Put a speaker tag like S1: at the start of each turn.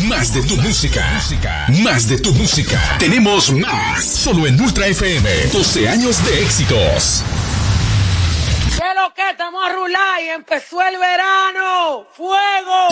S1: Más de tu música. Más de tu música. Tenemos más. Solo en Ultra FM. 12 años de éxitos.
S2: ¿Qué es lo que? Estamos a rular y empezó el verano. ¡Fuego!